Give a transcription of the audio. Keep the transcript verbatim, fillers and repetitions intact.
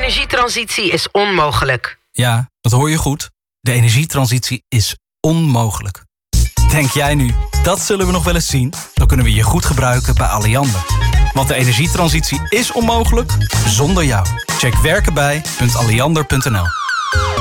energietransitie is onmogelijk. Ja, dat hoor je goed. De energietransitie is onmogelijk. Denk jij nu, dat zullen we nog wel eens zien? Dan kunnen we je goed gebruiken bij Alliander. Want de energietransitie is onmogelijk zonder jou. Check werkenbij punt alliander punt n l.